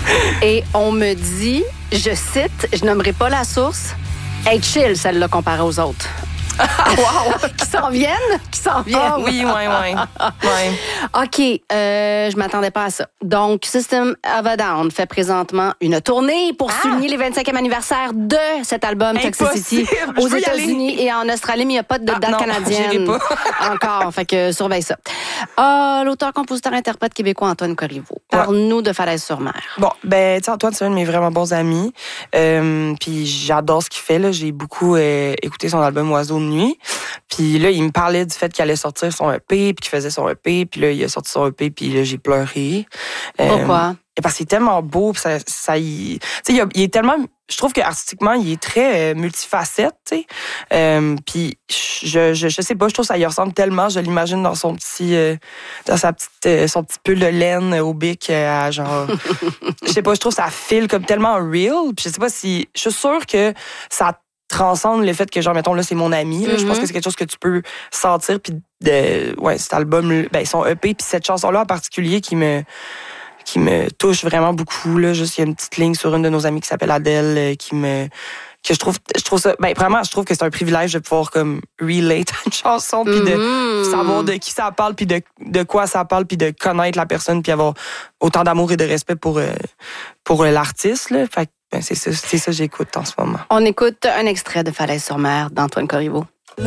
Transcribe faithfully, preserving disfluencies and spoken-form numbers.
Et on me dit, je cite, je nommerai pas la source, « Hey, chill, celle-là, comparée aux autres. » Wow! Qui s'en viennent? Qui s'en viennent? Ah oui, oui, oui. Ouais. OK, euh, je m'attendais pas à ça. Donc, System of a Down fait présentement une tournée pour ah! souligner les vingt-cinquième anniversaire de cet album Toxicity aux États-Unis et en Australie, mais il n'y a pas de date ah, canadienne pas. Encore. Fait que surveille ça. Ah, l'auteur, compositeur, interprète québécois Antoine Corriveau. Parle-nous ouais. de Falaise-sur-Mer. Bon, ben, tu sais, Antoine, c'est un de mes vraiment bons amis. Euh, puis j'adore ce qu'il fait, là. J'ai beaucoup euh, écouté son album Oiseau de nuit. Puis là, il me parlait du fait qu'il allait sortir son E P, puis qu'il faisait son E P. Puis là, il a sorti son E P, puis là, j'ai pleuré. Pourquoi? Euh, parce qu'il est tellement beau, puis ça, ça il, tu sais, il est tellement, je trouve que artistiquement, il est très euh, multifacette, tu sais. Euh, puis je, je, je sais pas, je trouve que ça y ressemble tellement. Je l'imagine dans son petit, euh, dans sa petite, euh, son petit pull de laine au bic, euh, à genre, je sais pas, je trouve que ça file comme tellement real. Puis je sais pas si, je suis sûre que ça transcende le fait que genre mettons là c'est mon ami. Là, mm-hmm. Je pense que c'est quelque chose que tu peux sentir, puis de, ouais, cet album, ben son E P, puis cette chanson là en particulier qui me qui me touche vraiment beaucoup, là. Juste, il y a une petite ligne sur une de nos amies qui s'appelle Adèle, euh, qui me, que je trouve, je trouve ça, ben, vraiment, je trouve que c'est un privilège de pouvoir, comme, relate à une chanson, puis de mm-hmm. savoir de qui ça parle, puis de, de quoi ça parle, puis de connaître la personne, puis avoir autant d'amour et de respect pour, euh, pour euh, l'artiste, là. Fait que, ben, c'est ça, c'est ça que j'écoute en ce moment. On écoute un extrait de Falaise-sur-Mer d'Antoine Corriveau.